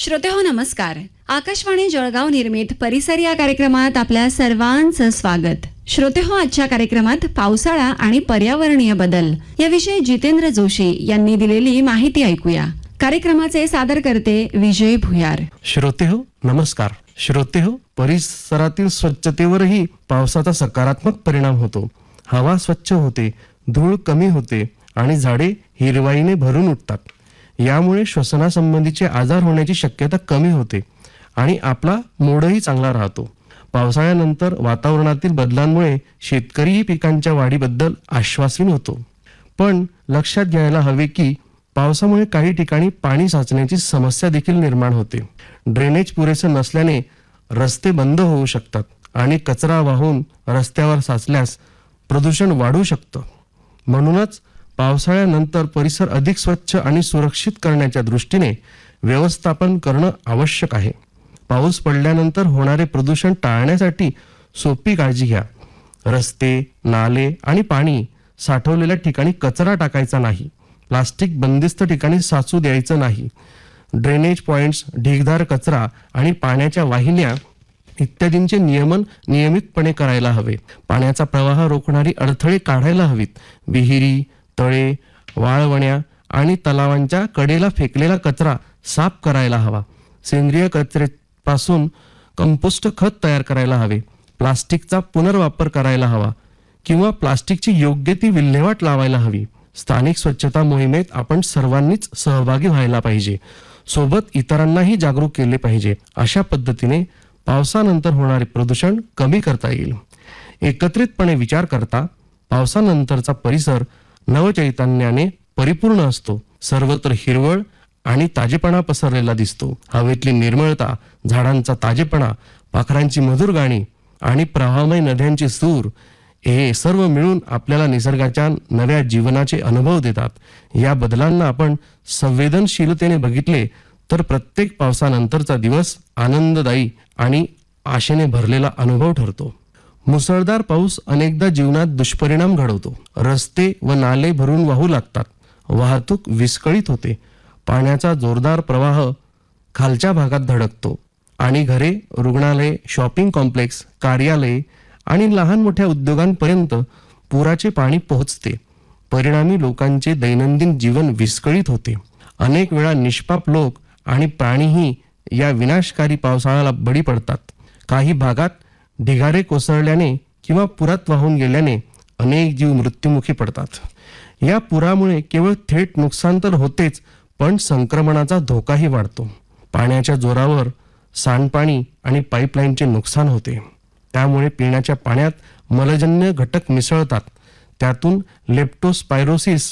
श्रोतेहो नमस्कार. आकाशवाणी जळगाव निर्मित परिसर या कार्यक्रमात आपल्या सर्वांचं स्वागत. श्रोतेहो, आजच्या कार्यक्रमात पावसाळा आणि पर्यावरणीय बदल याविषयी जितेंद्र जोशी यांनी दिलेली माहिती ऐकूया. कार्यक्रमाचे सादरकर्ते विजय भुयार. श्रोतेहो नमस्कार. श्रोतेहो, परिसरातील स्वच्छतेवरही पावसाचा सकारात्मक परिणाम होतो. हवा स्वच्छ होते, धूळ कमी होते आणि झाडे हिरवाईने भरून उठतात. यामुळे श्वसनासंबंधीचे आजार होण्याची शक्यता कमी होते आणि आपला मूडही चांगला राहतो. पावसाळ्यानंतर वातावरणातील बदलांमुळे शेतकरीही पिकांच्या वाढीबद्दल आश्वासीन होतो. पण लक्षात घ्यायला हवे की पावसामुळे काही ठिकाणी पाणी साचण्याची समस्या देखील निर्माण होते. ड्रेनेज पुरेसे नसल्याने रस्ते बंद होऊ शकतात आणि कचरा वाहून रस्त्यावर साचल्यास प्रदूषण वाढू शकतं. म्हणूनच पावसाळ्यानंतर परिसर अधिक स्वच्छ आणि सुरक्षित करण्याच्या दृष्टीने व्यवस्थापन करणं आवश्यक आहे. पाऊस पडल्यानंतर होणारे प्रदूषण टाळण्यासाठी सोपी काळजी घ्या. रस्ते, नाले आणि पाणी साठवलेल्या ठिकाणी कचरा टाकायचा नाही. प्लास्टिक बंदिस्त ठिकाणी साचू द्यायचं नाही. ड्रेनेज पॉइंट्स, ढीगदार कचरा आणि पाण्याच्या वाहिन्या इत्यादींचे नियमन नियमितपणे करायला हवे. पाण्याचा प्रवाह रोखणारी अडथळे काढायला हवीत. विहिरी, तळे, वाळवण्या आणि तलावांच्या कडेला फेकलेला कचरा साफ करायला हवा. सेंद्रिय कचऱ्यापासून कंपोस्ट खत तयार करायला हवे. प्लास्टिकचा पुनर्वापर करायला हवा किंवा प्लास्टिकची योग्य ती विल्हेवाट लावायला हवी. स्थानिक स्वच्छता मोहिमेत आपण सर्वांनीच सहभागी व्हायला पाहिजे. सोबत इतरांनाही जागरूक केले पाहिजे. अशा पद्धतीने पावसानंतर होणारे प्रदूषण कमी करता येईल. एकत्रितपणे विचार करता पावसानंतरचा परिसर नवचैतन्याने परिपूर्ण असतो. सर्वत्र हिरवळ आणि ताजेपणा पसरलेला दिसतो. हवेतली निर्मळता, झाडांचा ताजेपणा, पाखरांची मधुर गाणी आणि प्रवाहमय नद्यांचे सूर हे सर्व मिळून आपल्याला निसर्गाच्या नव्या जीवनाचे अनुभव देतात. या बदलांना आपण संवेदनशीलतेने बघितले तर प्रत्येक पावसानंतरचा दिवस आनंददायी आणि आशेने भरलेला अनुभव ठरतो. मुसळधार पाऊस अनेकदा जीवनात दुष्परिणाम घडवतो. रस्ते व नाले भरून वाहू लागतात. वाहतूक विस्कळीत होते. पाण्याचा जोरदार प्रवाह खालच्या भागात धडकतो आणि घरे, रुग्णालये, शॉपिंग कॉम्प्लेक्स, कार्यालये आणि लहान मोठ्या उद्योगांपर्यंत पुराचे पाणी पोहोचते. परिणामी लोकांचे दैनंदिन जीवन विस्कळीत होते. अनेक वेळा निष्पाप लोक आणि प्राणीही या विनाशकारी पावसाळ्याला बळी पडतात. काही भागात ढिगारे कोसळल्याने किंवा पुरात वाहून गेल्याने अनेक जीव मृत्युमुखी पडतात. या पुरामुळे केवळ थेट नुकसान तर होतेच, पण संक्रमणाचा धोकाही वाढतो. पाण्याच्या जोरावर सांडपाणी आणि पाईपलाईनचे नुकसान होते. त्यामुळे पिण्याच्या पाण्यात मलजन्य घटक मिसळतात. त्यातून लेप्टोस्पायरोसिस,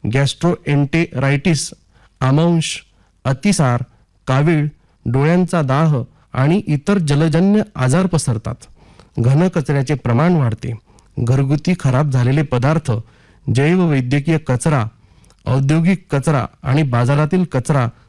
गॅस्ट्रोएन्टेरायटिस, आमांश, अतिसार, कावीळ, डोळ्यांचा दाह आणि इतर जलजन्य आजार पसरतात. घनकचऱ्याचे प्रमाण वाढते. घरगुती खराब झालेले पदार्थ, जैववैद्यकीय कचरा, औद्योगिक कचरा आणि बाजारातील कचरा